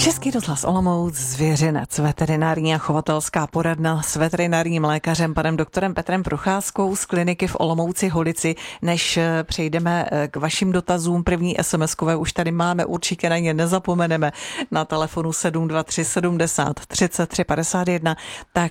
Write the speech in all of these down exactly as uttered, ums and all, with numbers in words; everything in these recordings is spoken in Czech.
Český rozhlas Olomouc, Zvěřinec, veterinární a chovatelská poradna s veterinárním lékařem panem doktorem Petrem Procházkou z kliniky v Olomouci Holici. Než přejdeme k vašim dotazům, první SMSkové už tady máme, určitě na ně nezapomeneme, na telefonu sedm dva tři sedmdesát třicet tři padesát jedna, tak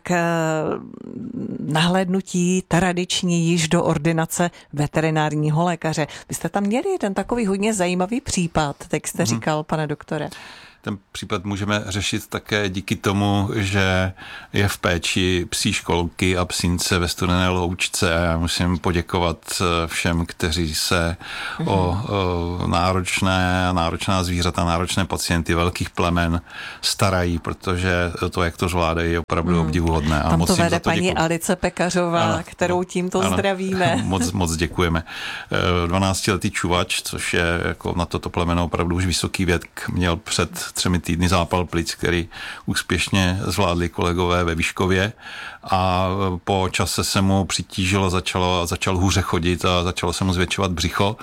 nahlédnutí tradiční již do ordinace veterinárního lékaře. Vy jste tam měli jeden takový hodně zajímavý případ, tak jste říkal, pane doktore. Ten případ můžeme řešit také díky tomu, že je v péči psí školky a psínce ve Studené Loučce a já musím poděkovat všem, kteří se mm-hmm. o, o náročné, náročná zvířata, náročné pacienty velkých plemen starají, protože to, jak to zvládají, je opravdu mm. obdivuhodné. A tam moc to vede to paní děkuju. Alice Pekařová, ano, kterou tímto ano, zdravíme. Moc, moc děkujeme. dvanáctiletý čuvač, což je jako na toto plemeno opravdu už vysoký věk, měl před třemi týdny zápal plic, který úspěšně zvládli kolegové ve Výškově a po čase se mu přitížilo, začalo, začal hůře chodit a začalo se mu zvětšovat břicho.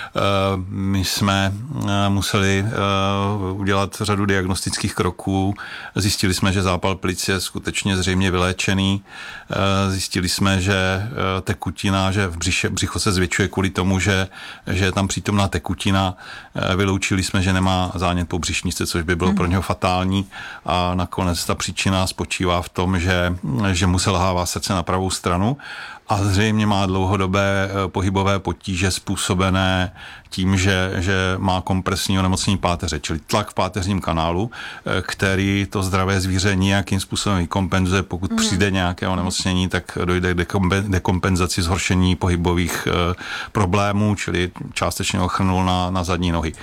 My jsme museli udělat řadu diagnostických kroků. Zjistili jsme, že zápal plic je skutečně zřejmě vyléčený. Zjistili jsme, že tekutina, že v břiše, břicho se zvětšuje kvůli tomu, že, že je tam přítomná tekutina. Vyloučili jsme, že nemá zánět po břišnici, což by bylo pro něho fatální a nakonec ta příčina spočívá v tom, že, že mu selhává srdce na pravou stranu a zřejmě má dlouhodobé pohybové potíže způsobené tím, že, že má kompresní onemocnění páteře, čili tlak v páteřním kanálu, který to zdravé zvíře nějakým způsobem vykompenzuje. Pokud mm. přijde nějaké onemocnění, tak dojde k dekompenzaci zhoršení pohybových problémů, čili částečně ochrnul na, na zadní nohy.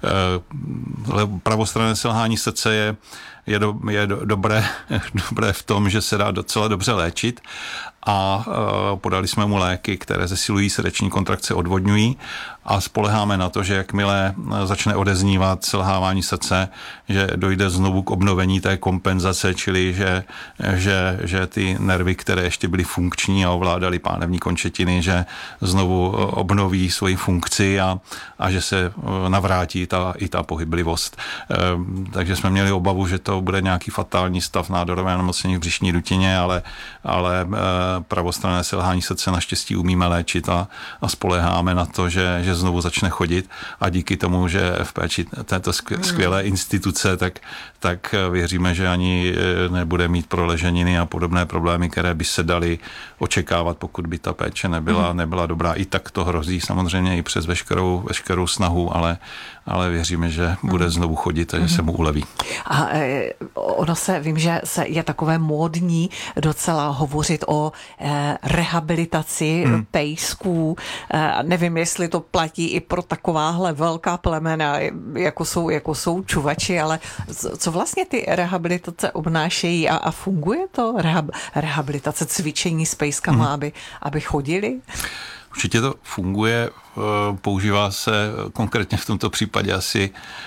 Pravostranné selhání srdce je je, do, je do, dobré, dobré v tom, že se dá docela dobře léčit a e, podali jsme mu léky, které zesilují srdeční kontrakce, odvodňují a spoleháme na to, že jakmile začne odeznívat selhávání srdce, že dojde znovu k obnovení té kompenzace, čili že, že, že ty nervy, které ještě byly funkční a ovládaly pánevní končetiny, že znovu obnoví svoji funkci a, a že se navrátí ta, i ta pohyblivost. E, takže jsme měli obavu, že to bude nějaký fatální stav nádorové onemocnění v břišní dutině, ale, ale e, pravostranné selhání srdce naštěstí umíme léčit a, a spoléháme na to, že, že znovu začne chodit a díky tomu, že v péči této skvělé instituce, tak, tak věříme, že ani nebude mít proleženiny a podobné problémy, které by se daly očekávat, pokud by ta péče nebyla, nebyla dobrá. I tak to hrozí samozřejmě i přes veškerou, veškerou snahu, ale, ale věříme, že bude znovu chodit a že se mu uleví. A e, ono se, vím, že se je takové módní docela hovořit o e, rehabilitaci hmm. pejsků. E, nevím, jestli to platí i pro takováhle velká plemena, jako jsou, jako jsou čuvači, ale co vlastně ty rehabilitace obnášejí a, a funguje to? Rehab, rehabilitace, cvičení s pejskama, hmm. aby, aby chodili? Určitě to funguje, používá se konkrétně v tomto případě asi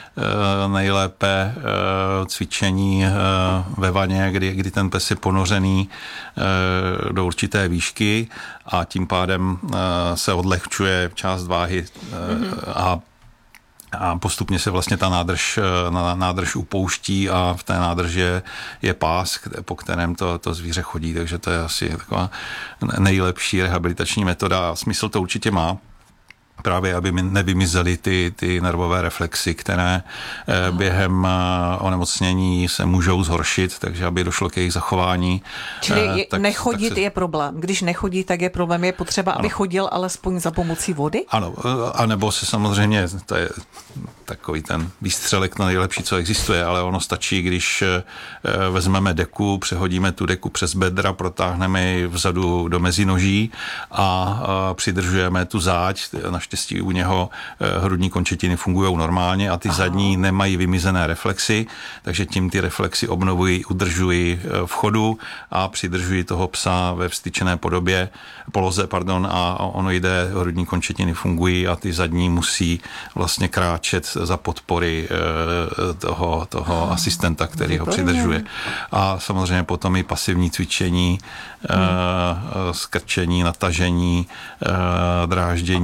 nejlépe cvičení ve vaně, kdy, kdy ten pes je ponořený do určité výšky a tím pádem se odlehčuje část váhy a A postupně se vlastně ta nádrž, nádrž upouští a v té nádrži je, je pás, po kterém to, to zvíře chodí, takže to je asi taková nejlepší rehabilitační metoda a smysl to určitě má. Právě, aby nevymizely ty, ty nervové reflexy, které během onemocnění se můžou zhoršit, takže aby došlo k jejich zachování. Čili je, tak, nechodit tak se... je problém. Když nechodí, tak je problém. Je potřeba, aby ano. chodil alespoň za pomocí vody? Ano, anebo se samozřejmě, to je takový ten výstřelek na nejlepší, co existuje, ale ono stačí, když vezmeme deku, přehodíme tu deku přes bedra, protáhneme ji vzadu do mezinoží a přidržujeme tu záď. Naštěstí u něho hrudní končetiny fungují normálně a ty Aha. zadní nemají vymizené reflexy, takže tím ty reflexy obnovují, udržují v chodu a přidržují toho psa ve vstyčené podobě, poloze, pardon, a ono jde, hrudní končetiny fungují a ty zadní musí vlastně kráčet za podpory toho, toho asistenta, který Vypadně. ho přidržuje. A samozřejmě potom i pasivní cvičení, hmm. skrčení, natažení, dráždění v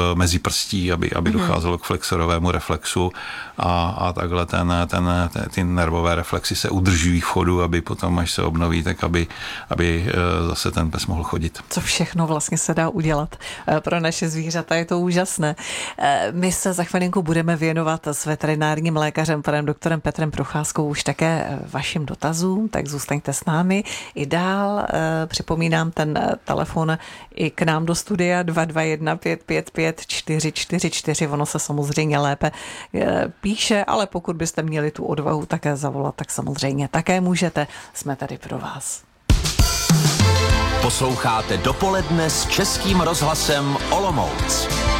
mezi prstí, aby, aby docházelo k flexorovému reflexu a, a takhle ten, ten, ten, ty nervové reflexy se udržují v chodu, aby potom, až se obnoví, tak aby, aby zase ten pes mohl chodit. Co všechno vlastně se dá udělat pro naše zvířata, je to úžasné. My se za chvilinku budeme věnovat s veterinárním lékařem, panem doktorem Petrem Procházkou, už také vašim dotazům, tak zůstaňte s námi. I dál připomínám ten telefon i k nám do studia dva dva jedna pět pět pět čtyři čtyři čtyři, ono se samozřejmě lépe píše, ale pokud byste měli tu odvahu také zavolat, tak samozřejmě také můžete. Jsme tady pro vás. Posloucháte Dopoledne s Českým rozhlasem Olomouc.